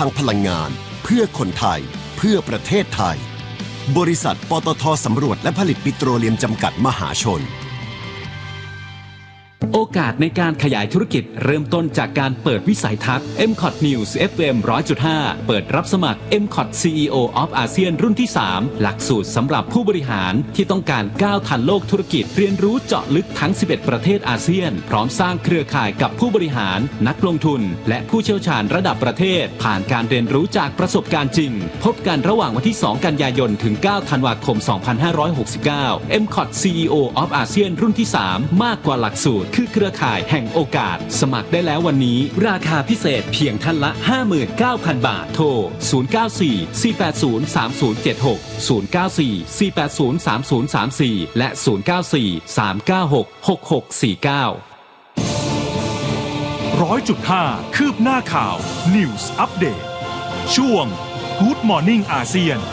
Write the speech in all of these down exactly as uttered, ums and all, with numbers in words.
างพลังงานเพื่อคนไทยเพื่อประเทศไทยบริษัทปตท.สำรวจและผลิตปิโตรเลียมจำกัดมหาชนโอกาสในการขยายธุรกิจเริ่มต้นจากการเปิดวิสัยทัศน์ เอ็ม คอท News เอฟ เอ็ม หนึ่งร้อยจุดห้า เปิดรับสมัคร เอ็ม คอท ซี อี โอ of อาเซียนรุ่นที่ สาม หลักสูตรสำหรับผู้บริหารที่ต้องการก้าวทันโลกธุรกิจเรียนรู้เจาะลึกทั้ง สิบเอ็ด ประเทศอาเซียนพร้อมสร้างเครือข่ายกับผู้บริหารนักลงทุนและผู้เชี่ยวชาญระดับประเทศผ่านการเรียนรู้จากประสบการณ์จริงพบกันระหว่างวันที่ สอง กันยายนถึง เก้า ธันวาคม สองพันห้าร้อยหกสิบเก้า เอ็ม คอท ซี อี โอ of อาเซียนรุ่นที่ สาม มากกว่าหลักสูตรคือเครือข่ายแห่งโอกาสสมัครได้แล้ววันนี้ราคาพิเศษเพียงท่านละ ห้าหมื่นเก้าพัน บาทโทรศูนย์ เก้า สี่ สี่ แปด ศูนย์ สาม ศูนย์ เจ็ด หก ศูนย์ เก้า สี่ สี่ แปด ศูนย์ สาม ศูนย์ สาม สี่ และ ศูนย์ เก้า สี่ สาม เก้า หก หก หก สี่ เก้าร้อยจุดห้า คืบหน้าข่าว News Update ช่วง Good Morning อาเซียน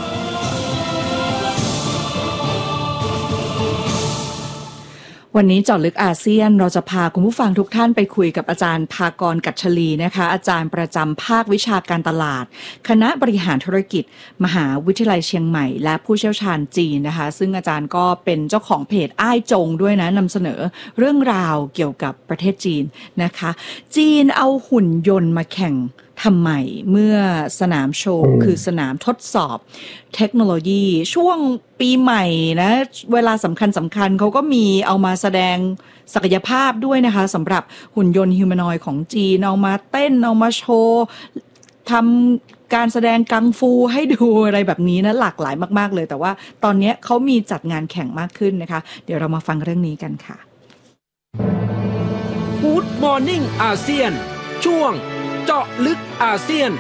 วันนี้เจาะลึกอาเซียนเราจะพาคุณผู้ฟังทุกท่านไปคุยกับอาจารย์ภากร กัจฉลีนะคะอาจารย์ประจำภาควิชาการตลาดคณะบริหารธุรกิจมหาวิทยาลัยเชียงใหม่และผู้เชี่ยวชาญจีนนะคะซึ่งอาจารย์ก็เป็นเจ้าของเพจอ้ายจงด้วยนะนำเสนอเรื่องราวเกี่ยวกับประเทศจีนนะคะจีนเอาหุ่นยนต์มาแข่งทำไมเมื่อสนามโชว์คือสนามทดสอบเทคโนโลยีช่วงปีใหม่นะเวลาสำคัญสำคัญเขาก็มีเอามาแสดงศักยภาพด้วยนะคะสำหรับหุ่นยนต์ฮิวแมนอยด์ของจีนเอามาเต้นเอามาโชว์ทำการแสดงกังฟูให้ดูอะไรแบบนี้นะหลากหลายมากๆเลยแต่ว่าตอนนี้เขามีจัดงานแข่งมากขึ้นนะคะเดี๋ยวเรามาฟังเรื่องนี้กันค่ะ Good Morning อาเซียนช่วงเจาะลึกอาเซียน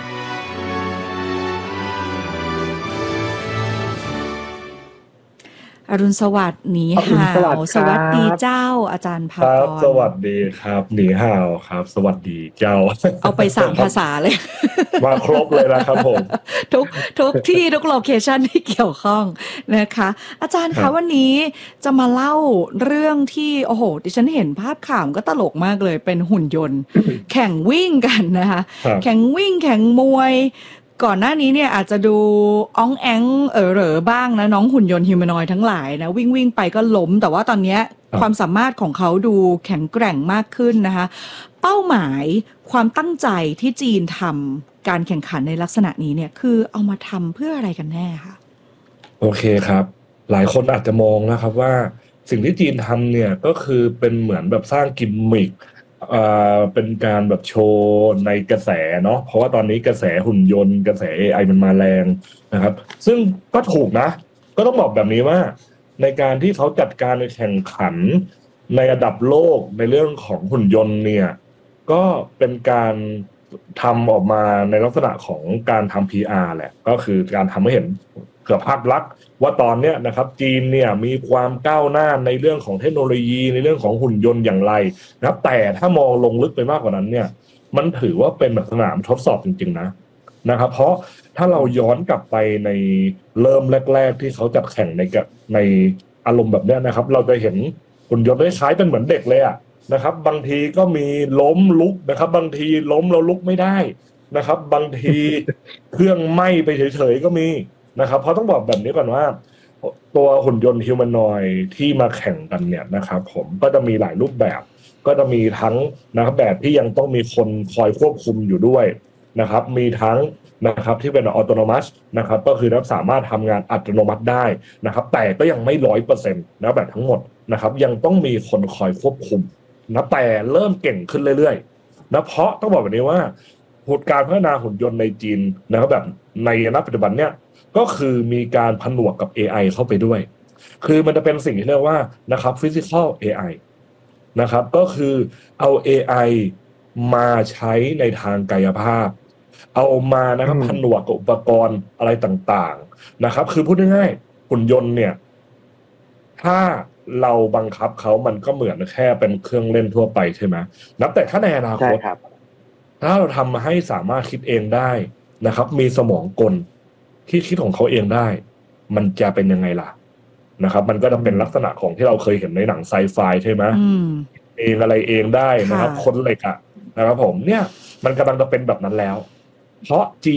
อรุณสวัสดิ์หนีห่าวสวัสดีเจ้าอาจารย์ภากรสวัสดีครับหนีห่าวครับสวัสดีเจ้าเอาไปสามภาษาเลยมาครบเลยนะครับผมทุกทุกที่ทุกโลเคชั่นที่เกี่ยวข้องนะคะอาจารย์คะวันนี้จะมาเล่าเรื่องที่โอ้โหดิฉันเห็นภาพข่าวก็ตลกมากเลยเป็นหุ่นยนต์แข่งวิ่งกันนะคะแข่งวิ่งแข่งมวยก่อนหน้านี้เนี่ยอาจจะดูอ้องแองเอ๋อเหรอบ้างนะน้องหุ่นยนต์ฮิวแมนอยด์ทั้งหลายนะวิ่งวิ่งไปก็ล้มแต่ว่าตอนนี้ความสามารถของเขาดูแข็งแกร่งมากขึ้นนะคะเป้าหมายความตั้งใจที่จีนทำการแข่งขันในลักษณะนี้เนี่ยคือเอามาทำเพื่ออะไรกันแน่คะโอเคครับหลายคนอาจจะมองนะครับว่าสิ่งที่จีนทำเนี่ยก็คือเป็นเหมือนแบบสร้างกิมมิคอ่าเป็นการแบบโชว์ในกระแสเนาะเพราะว่าตอนนี้กระแสหุ่นยนต์กระแส เอ ไอ มันมาแรงนะครับซึ่งก็ถูกนะก็ต้องบอกแบบนี้ว่าในการที่เขาจัดการในแข่งขันในระดับโลกในเรื่องของหุ่นยนต์เนี่ยก็เป็นการทำออกมาในลักษณะของการทำ พี อาร์ แหละก็คือการทำให้เห็นเกือบภาพลักษณ์ว่าตอนนี้นะครับจีนเนี่ยมีความก้าวหน้าในเรื่องของเทคโนโลยีในเรื่องของหุ่นยนต์อย่างไรนะครับแต่ถ้ามองลงลึกไปมากกว่านั้นเนี่ยมันถือว่าเป็นแบบสนามทดสอบจริงๆนะนะครับเพราะถ้าเราย้อนกลับไปในเริ่มแรกๆที่เขาจัดแข่งในในอารมณ์แบบนี้นะครับเราจะเห็นหุ่นยนต์คล้ายๆเป็นเหมือนเด็กเลยอะนะครับบางทีก็มีล้มลุกนะครับบางทีล้มแล้วลุกไม่ได้นะครับบางทีเครื่องไหม้ไปเฉยๆก็มีนะครับเพราะต้องบอกแบบนี้ก่อนว่าตัวหุ่นยนต์ฮิวแมนอยด์ที่มาแข่งกันเนี่ยนะครับผมก็จะมีหลายรูปแบบก็จะมีทั้งนะครับแบบที่ยังต้องมีคนคอยควบคุมอยู่ด้วยนะครับมีทั้งนะครับที่เป็นออโตโนมัสนะครับก็คือสามารถทำงานอัตโนมัติได้นะครับแต่ก็ยังไม่ ร้อยเปอร์เซ็นต์ นะแบบทั้งหมดนะครับยังต้องมีคนคอยควบคุมนะแต่เริ่มเก่งขึ้นเรื่อยๆนะเพราะต้องบอกแบบนี้ว่าการพัฒนาหุ่นยนต์ในจีนนะครับแบบในณปัจจุบันเนี่ยก็คือมีการผนวกกับ เอ ไอ เข้าไปด้วยคือมันจะเป็นสิ่งที่เรียกว่านะครับ Physical เอ ไอ นะครับก็คือเอา เอ ไอ มาใช้ในทางกายภาพเอามานะครับผนวกกับอุปกรณ์อะไรต่างๆนะครับคือพูดง่ายๆหุ่นยนต์เนี่ยถ้าเราบังคับเขามันก็เหมือนแค่เป็นเครื่องเล่นทั่วไปใช่ไหมนับแต่ถ้าในอนาคตถ้าเราทำให้สามารถคิดเองได้นะครับมีสมองกลที่คิดของเขาเองได้มันจะเป็นยังไงล่ะนะครับมันก็จะเป็นลักษณะของที่เราเคยเห็นในหนังไซไฟใช่ไหมเองอะไรเองได้นะครับคนเหล็กอะนะครับผมเนี่ยมันกำลังจะเป็นแบบนั้นแล้วเพราะจี